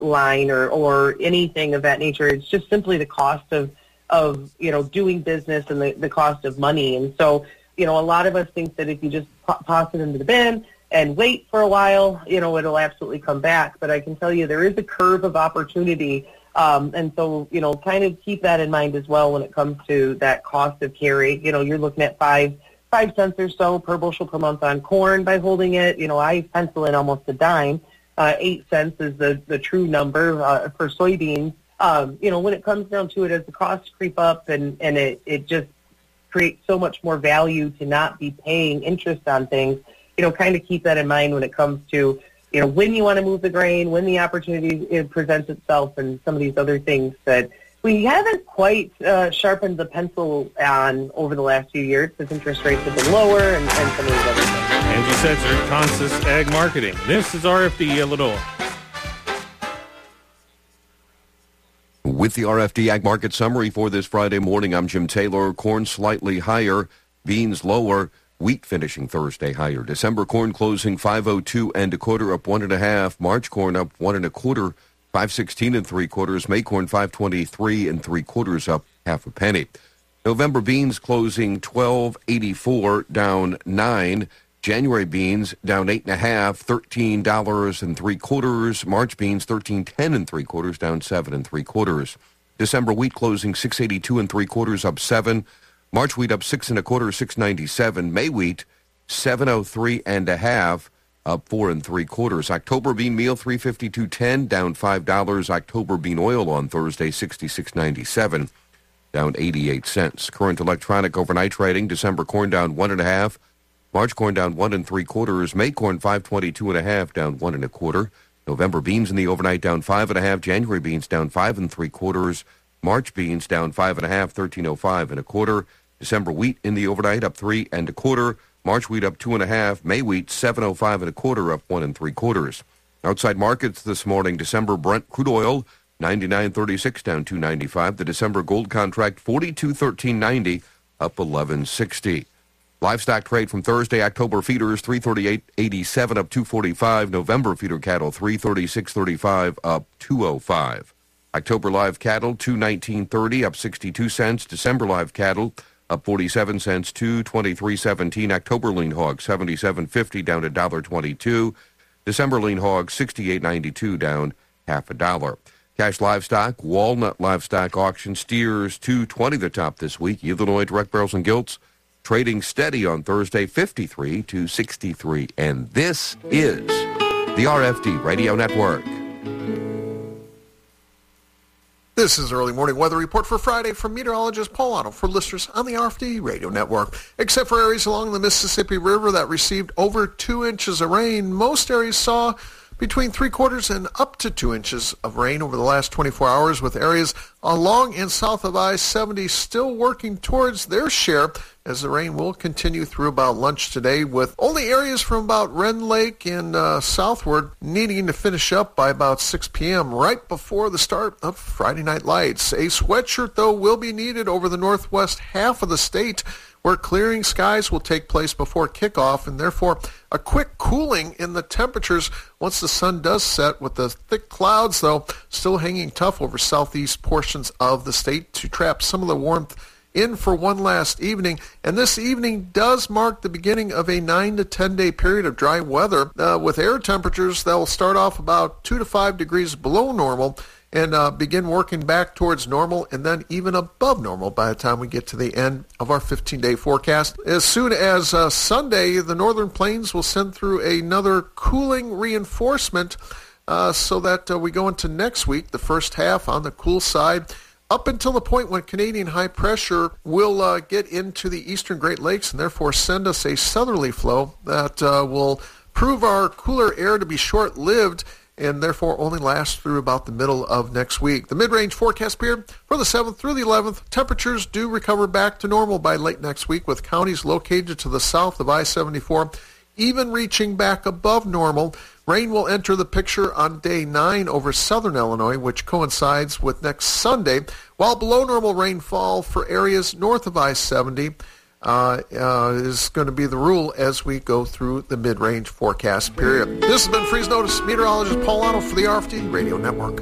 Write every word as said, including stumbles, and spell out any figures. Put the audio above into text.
line or, or anything of that nature. It's just simply the cost of, of you know, doing business and the, the cost of money. And so, you know, a lot of us think that if you just toss it into the bin and wait for a while, you know, it'll absolutely come back. But I can tell you there is a curve of opportunity. Um, and so, you know, kind of keep that in mind as well when it comes to that cost of carry. You know, you're looking at five, five cents or so per bushel per month on corn by holding it. You know, I pencil in almost a dime. Uh, eight cents is the, the true number uh, for soybeans. Um, you know, when it comes down to it, as the costs creep up and, and it, it just creates so much more value to not be paying interest on things, you know, kind of keep that in mind when it comes to, you know, when you want to move the grain, when the opportunity it presents itself, and some of these other things that we haven't quite uh, sharpened the pencil on over the last few years because interest rates have been lower and, and some of these other things. Angie Setzer, Consus Ag Marketing. This is R F D Illinois. With the R F D Ag Market Summary for this Friday morning, I'm Jim Taylor. Corn slightly higher, beans lower, wheat finishing Thursday higher. December corn closing five oh two and a quarter, up one and a half. March corn up one and a quarter, five sixteen and three quarters. May corn five twenty-three and three quarters, up half a penny. November beans closing twelve eighty-four, down nine. January beans down eight and a half, thirteen dollars and three quarters. March beans thirteen ten and three quarters, down seven and three quarters. December wheat closing six eighty-two and three quarters, up seven. March wheat up six and a quarter, six ninety-seven. May wheat seven oh three and a half, up four and three quarters. October bean meal three fifty-two ten, down five dollars. October bean oil on Thursday sixty-six ninety-seven, down eighty-eight cents. Current electronic overnight trading: December corn down one and a half. March corn down one and three quarters. May corn five twenty-two and a half, down one and a quarter. November beans in the overnight down five and a half. January beans down five and three quarters. March beans down five and a half, thirteen oh five and a quarter. December wheat in the overnight up three and a quarter. March wheat up two and a half. May wheat seven oh five and a quarter, up one and three quarters. Outside markets this morning: December Brent crude oil ninety-nine thirty-six, down two ninety-five. The December gold contract forty-two thirteen ninety, up eleven sixty. Livestock trade from Thursday: October feeders three thirty-eight eighty-seven, up two forty-five. November feeder cattle three thirty-six thirty-five, up two oh five. October live cattle two nineteen thirty, up sixty-two cents. December live cattle up forty-seven cents, two twenty-three seventeen. October lean hog seventy-seven fifty, down a dollar twenty-two. December lean hog sixty-eight ninety-two, down half a dollar. Cash livestock, walnut livestock auction, steers two twenty the top this week. Illinois direct barrels and gilts trading steady on Thursday, fifty-three to sixty-three. And this is the R F D Radio Network. This is Early Morning Weather Report for Friday from meteorologist Paul Otto for listeners on the R F D Radio Network. Except for areas along the Mississippi River that received over two inches of rain, most areas saw between three quarters and up to two inches of rain over the last twenty-four hours, with areas along and south of I seventy still working towards their share, as the rain will continue through about lunch today, with only areas from about Wren Lake and uh, southward needing to finish up by about six p.m. right before the start of Friday Night Lights. A sweatshirt, though, will be needed over the northwest half of the state, where clearing skies will take place before kickoff, and therefore a quick cooling in the temperatures once the sun does set, with the thick clouds, though, still hanging tough over southeast portions of the state to trap some of the warmth in for one last evening. And this evening does mark the beginning of a nine to ten day period of dry weather, uh, with air temperatures that will start off about two to five degrees below normal and uh, begin working back towards normal, and then even above normal by the time we get to the end of our fifteen day forecast. As soon as uh, Sunday, the northern plains will send through another cooling reinforcement uh, so that uh, we go into next week, the first half on the cool side, up until the point when Canadian high pressure will uh, get into the eastern Great Lakes and therefore send us a southerly flow that uh, will prove our cooler air to be short-lived and therefore only last through about the middle of next week. The mid-range forecast period for the seventh through the eleventh, temperatures do recover back to normal by late next week, with counties located to the south of I seventy-four even reaching back above normal. Rain will enter the picture on day nine over southern Illinois, which coincides with next Sunday, while below normal rainfall for areas north of I seventy uh, uh, is going to be the rule as we go through the mid-range forecast period. This has been Freeze Notice. Meteorologist Paul Otto for the R F D Radio Network.